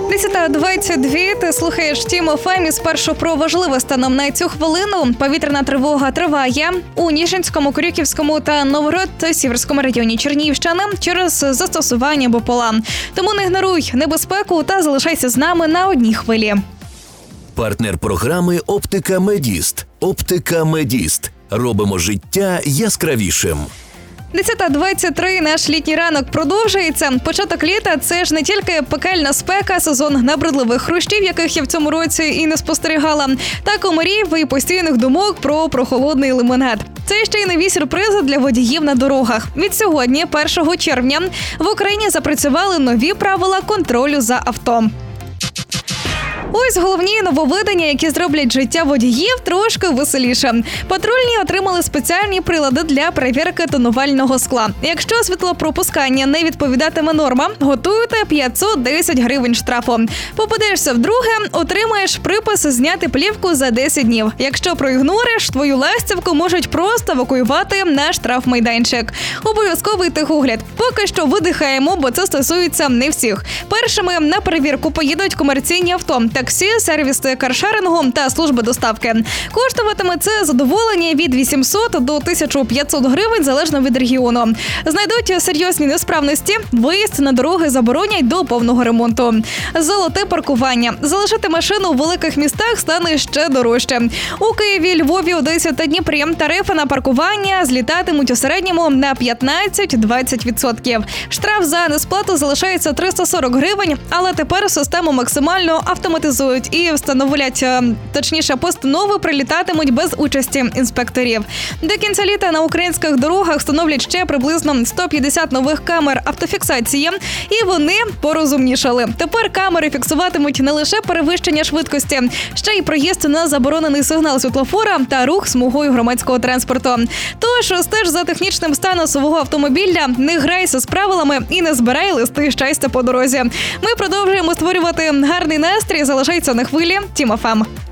10:22, ти слухаєш Тім ФМ і спершу про важливе станом на цю хвилину. Повітряна тривога триває у Ніжинському, Крюківському та Новгород-Сіверському районі Чернігівщини через застосування БПЛА. Тому не ігноруй небезпеку та залишайся з нами на одній хвилі. Партнер програми «Оптика Медіст». «Оптика Медіст». Робимо життя яскравішим. 10:23, наш літній ранок продовжується. Початок літа – це ж не тільки пекельна спека, сезон набридливих хрущів, яких я в цьому році і не спостерігала, та комарів і постійних думок про прохолодний лимонад. Це ще й нові сюрпризи для водіїв на дорогах. Від сьогодні, 1 червня, в Україні запрацювали нові правила контролю за авто. Ось головні нововведення, які зроблять життя водіїв трошки веселіше. Патрульні отримали спеціальні прилади для перевірки тонувального скла. Якщо світлопропускання не відповідатиме нормам, готуйте 510 гривень штрафу. Попадешся вдруге, отримаєш припис зняти плівку за 10 днів. Якщо проігнориш, твою ластівку можуть просто евакуювати на штрафмайданчик. Обов'язковий техогляд. Поки що видихаємо, бо це стосується не всіх. Першими на перевірку поїдуть комерційні авто, таксі, сервіси каршерингу та служби доставки. Коштуватиме це задоволення від 800 до 1500 гривень залежно від регіону. Знайдуть серйозні несправності, виїзд на дороги заборонять до повного ремонту. Золоте паркування. Залишити машину у великих містах стане ще дорожче. У Києві, Львові, Одесі та Дніпрі тарифи на паркування злітатимуть у середньому на 15-20%. Штраф за несплату залишається 340 гривень, але тепер систему максимально автоматизують і встановлять, точніше, постанови прилітатимуть без участі інспекторів. До кінця літа на українських дорогах встановлять ще приблизно 150 нових камер автофіксації, і вони порозумнішали. Тепер камери фіксуватимуть не лише перевищення швидкості, ще й проїзд на заборонений сигнал світлофора та рух смугою громадського транспорту. Тож, стеж за технічним станом свого автомобіля, не грайся з правилами і не збирай листи щастя по дорозі. Ми продовжуємо створювати гарний настрій. Залишайся на хвилі Тім ФМ.